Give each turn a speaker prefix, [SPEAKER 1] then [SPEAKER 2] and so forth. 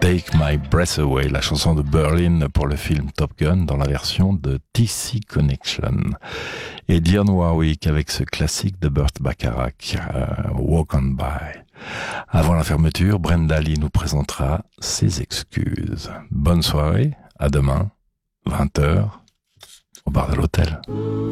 [SPEAKER 1] Take My Breath Away, la chanson de Berlin pour le film Top Gun dans la version de TC Connection. Et Dionne Warwick avec ce classique de Burt Bacharach, Walk On By. Avant la fermeture, Brenda Lee nous présentera ses excuses. Bonne soirée, à demain, 20h, au bar de l'hôtel.